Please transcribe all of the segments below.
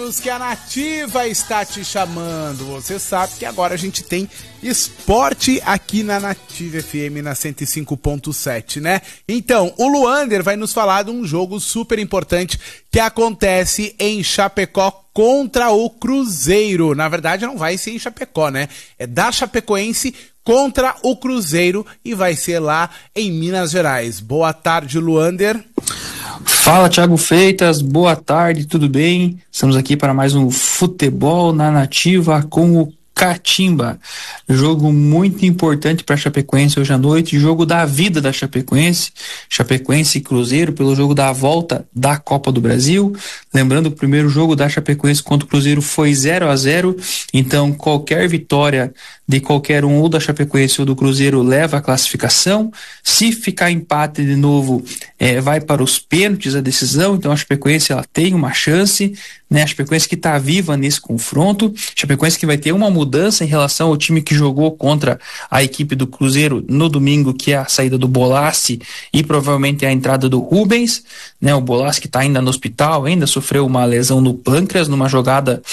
Que a Nativa está te chamando. Você sabe que agora a gente tem esporte aqui na Nativa FM na 105.7, né? Então, o Luander vai nos falar de um jogo super importante que acontece em Chapecó contra o Cruzeiro. Na verdade, não vai ser em Chapecó, né? É da Chapecoense contra o Cruzeiro e vai ser lá em Minas Gerais. Boa tarde, Luander. Fala, Thiago Freitas, boa tarde, tudo bem? Estamos aqui para mais um Futebol na Nativa com o Catimba. Jogo muito importante para a Chapecoense hoje à noite, jogo da vida da Chapecoense, Chapecoense e Cruzeiro pelo jogo da volta da Copa do Brasil. Lembrando que o primeiro jogo da Chapecoense contra o Cruzeiro foi 0-0, então qualquer vitória de qualquer um, ou da Chapecoense ou do Cruzeiro, leva a classificação. Se ficar empate de novo, vai para os pênaltis a decisão, então a Chapecoense ela tem uma chance, né? A Chapecoense que está viva nesse confronto, a Chapecoense que vai ter uma mudança em relação ao time que jogou contra a equipe do Cruzeiro no domingo, que é a saída do Bolassi e provavelmente a entrada do Rubens, né? O Bolassi que está ainda no hospital, ainda sofreu uma lesão no pâncreas numa jogada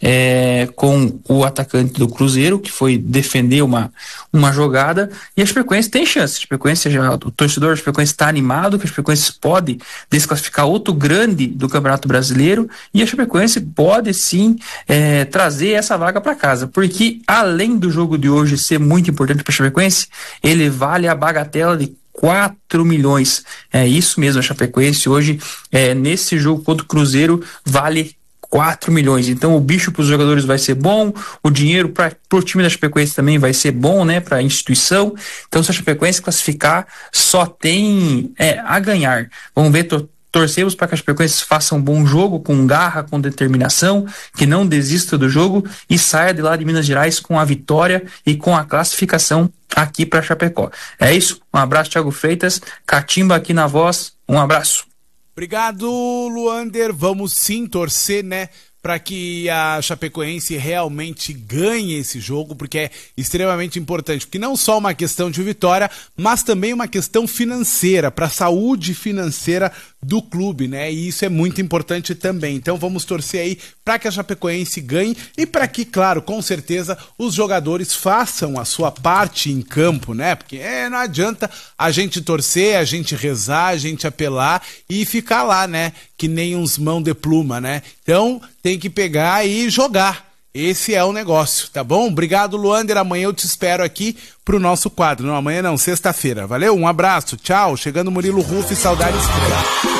com o atacante do Cruzeiro, que foi defender uma jogada, e a Chapecoense tem chance. A Chapecoense, o torcedor da Chapecoense está animado, que a Chapecoense pode desclassificar outro grande do Campeonato Brasileiro, e a Chapecoense pode sim trazer essa vaga para casa, porque além do jogo de hoje ser muito importante para a Chapecoense, ele vale a bagatela de 4 milhões. É isso mesmo, a Chapecoense hoje, nesse jogo contra o Cruzeiro, vale 4 milhões. Então o bicho para os jogadores vai ser bom, o dinheiro para o time da Chapecoense também vai ser bom, né, para a instituição. Então se a Chapecoense classificar, só tem a ganhar. Vamos ver, torcemos para que a Chapecoense faça um bom jogo, com garra, com determinação, que não desista do jogo e saia de lá de Minas Gerais com a vitória e com a classificação aqui para Chapecó. É isso, um abraço, Thiago Freitas, Catimba aqui na voz, um abraço. Obrigado, Luander. Vamos sim torcer, né, para que a Chapecoense realmente ganhe esse jogo, porque é extremamente importante, porque não só uma questão de vitória, mas também uma questão financeira, para a saúde financeira do clube, né? E isso é muito importante também. Então vamos torcer aí para que a Chapecoense ganhe e para que, claro, com certeza os jogadores façam a sua parte em campo, né? Porque não adianta a gente torcer, a gente rezar, a gente apelar e ficar lá, né? Que nem uns mão de pluma, né? Então tem que pegar e jogar. Esse é o negócio, tá bom? Obrigado, Luander. Amanhã eu te espero aqui pro nosso quadro. Não, amanhã não, sexta-feira. Valeu? Um abraço, tchau. Chegando Murilo Ruff, saudades.